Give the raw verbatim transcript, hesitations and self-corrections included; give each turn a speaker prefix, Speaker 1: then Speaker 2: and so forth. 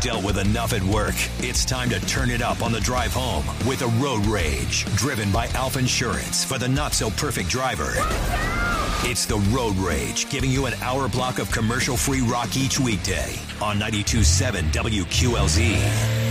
Speaker 1: dealt with enough at work. It's time to turn it up on the drive home with a Road Rage, driven by Alf Insurance for the not-so-perfect driver. It's the Road Rage, giving you an hour block of commercial-free rock each weekday on ninety-two point seven W Q L Z.